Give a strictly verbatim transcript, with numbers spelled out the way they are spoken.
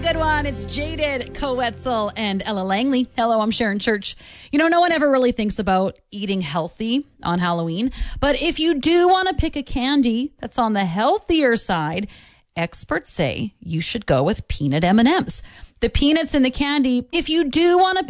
good one. It's Jaded, Coetzel, and Ella Langley. Hello, I'm Sharon Church. You know, no one ever really thinks about eating healthy on Halloween. But if you do want to pick a candy that's on the healthier side, experts say you should go with peanut M and M's. The peanuts in the candy, if you do want to